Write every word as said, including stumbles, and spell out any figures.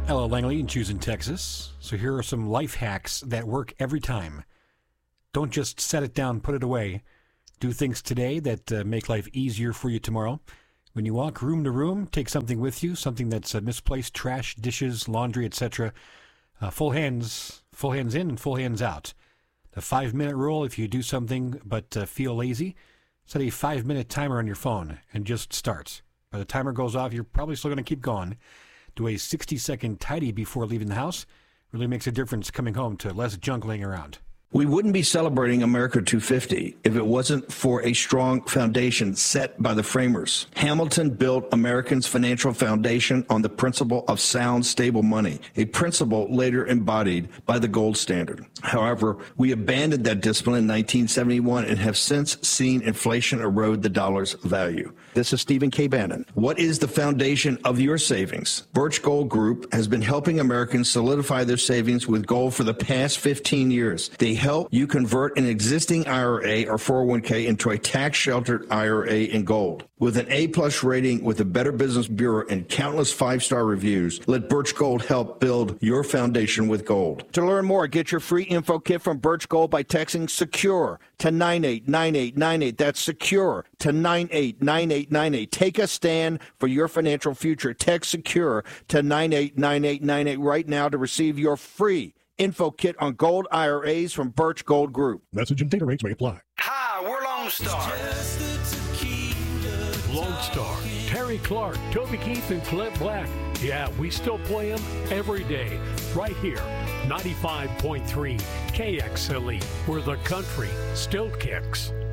Ella Langley in Choosing Texas. So here are some life hacks that work every time. Don't just set it down, put it away. Do things today that uh, make life easier for you tomorrow. When you walk room to room, take something with you, something that's uh, misplaced, trash, dishes, laundry, et cetera. Uh, full hands, full hands in and full hands out. The five-minute rule, if you do something but uh, feel lazy, set a five-minute timer on your phone and just start. By the timer goes off, you're probably still going to keep going. Do a sixty-second tidy before leaving the house. Really makes a difference coming home to less junk laying around. We wouldn't be celebrating America two fifty if it wasn't for a strong foundation set by the framers. Hamilton built Americans' financial foundation on the principle of sound, stable money, a principle later embodied by the gold standard. However, we abandoned that discipline in nineteen seventy-one and have since seen inflation erode the dollar's value. This is Stephen K. Bannon. What is the foundation of your savings? Birch Gold Group has been helping Americans solidify their savings with gold for the past fifteen years. They help you convert an existing I R A or four oh one k into a tax-sheltered I R A in gold. With an A-plus rating with the Better Business Bureau and countless five-star reviews, let Birch Gold help build your foundation with gold. To learn more, get your free info kit from Birch Gold by texting SECURE to nine eight nine eight nine eight. That's SECURE to nine eight nine eight nine eight. Take a stand for your financial future. Text SECURE to nine eight nine eight nine eight right now to receive your free info kit on gold I R As from Birch Gold Group. Message and data rates may apply. Hi, we're Lone Star. Lone Star, Terry Clark, Toby Keith, and Clint Black. Yeah, we still play them every day, right here, ninety-five point three K X L E, where the country still kicks.